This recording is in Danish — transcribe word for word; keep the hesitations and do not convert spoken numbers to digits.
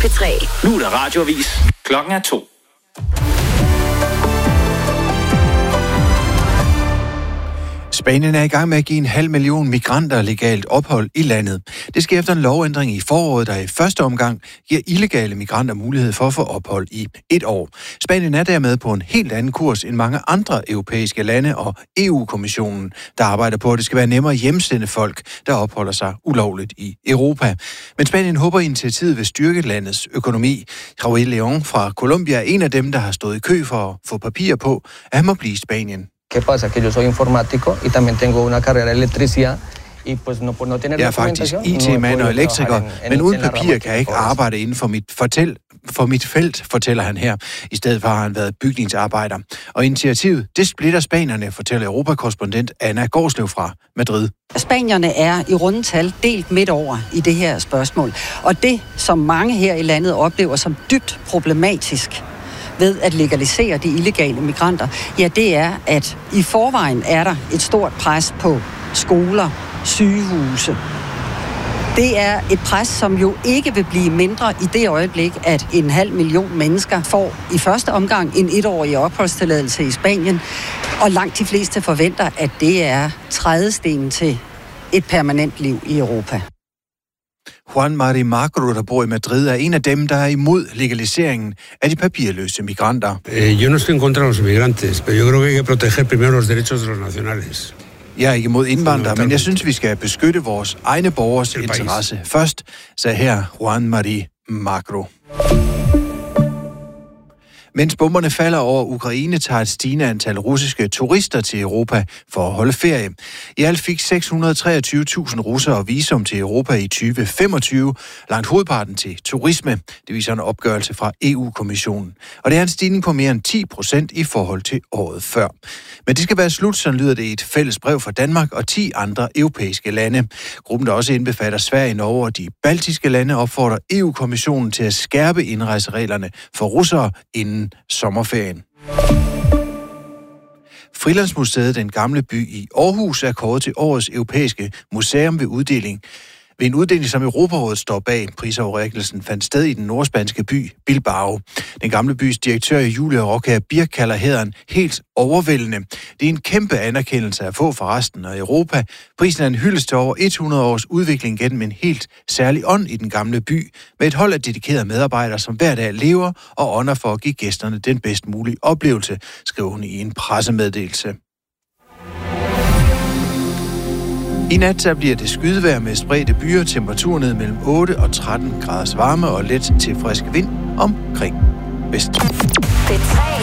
P tre. Nu er der radioavis. Klokken er to. Spanien er i gang med at give en halv million migranter legalt ophold i landet. Det sker efter en lovændring i foråret, der i første omgang giver illegale migranter mulighed for at få ophold i et år. Spanien er dermed på en helt anden kurs end mange andre europæiske lande og E U-kommissionen, der arbejder på, at det skal være nemmere at hjemsende folk, der opholder sig ulovligt i Europa. Men Spanien håber, at initiativet vil styrke landets økonomi. Raúl León fra Colombia er en af dem, der har stået i kø for at få papir på, at han må blive i Spanien. ¿Qué pasa? Que yo soy informático y también tengo una carrera de electricidad. Jeg er faktisk I T-mand og elektriker, men uden papir kan jeg ikke arbejde inden for mit, fortæl, for mit felt, fortæller han her. I stedet for har han været bygningsarbejder. Og initiativet, det splitter spanierne, fortæller europakorrespondent Anna Gårdslev fra Madrid. Spanierne er i rundetal delt midt over i det her spørgsmål. Og det, som mange her i landet oplever som dybt problematisk ved at legalisere de illegale migranter, ja, det er, at i forvejen er der et stort pres på skoler, sygehuse. Det er et pres, som jo ikke vil blive mindre i det øjeblik, at en halv million mennesker får i første omgang en etårig opholdstilladelse i Spanien, og langt de fleste forventer, at det er trædestenen til et permanent liv i Europa. Juan Mari Magro, der bor i Madrid, er en af dem, der er imod legaliseringen af de papirløse migranter. Eh, yo no estoy en contra de los migrantes, pero yo creo que hay que proteger primero los derechos de los nacionales. Jeg er ikke imod indvandrere, men jeg synes, vi skal beskytte vores egne borgers interesse først, sagde her Juan Mari Magro. Mens bomberne falder over Ukraine, tager et stigende antal russiske turister til Europa for at holde ferie. I alt fik seks hundrede og treogtyve tusind russere visum til Europa i tyve femogtyve, langt hovedparten til turisme. Det viser en opgørelse fra E U-kommissionen. Og det er en stigning på mere end ti procent i forhold til året før. Men det skal være slut, så lyder det i et fælles brev fra Danmark og ti andre europæiske lande. Gruppen, der også indbefatter Sverige, Norge og de baltiske lande, opfordrer E U-kommissionen til at skærpe indrejsereglerne for russere inden sommerferien. Frilandsmuseet Den Gamle By i Aarhus er kåret til årets europæiske museum ved uddeling. Ved en uddeling, som Europarådet står bag, prisoverrækkelsen fandt sted i den nordspanske by Bilbao. Den Gamle Bys direktør Julia Roca Birk kalder hæderen helt overvældende. Det er en kæmpe anerkendelse at få for resten af Europa. Prisen er en hyldest til over hundrede års udvikling gennem en helt særlig ånd i den gamle by, med et hold af dedikerede medarbejdere, som hver dag lever og ånder for at give gæsterne den bedst mulige oplevelse, skriver hun i en pressemeddelelse. I nat der bliver det skydevejr med spredte byer, temperatur ned mellem otte og tretten graders varme og let til frisk vind omkring vest. P tre.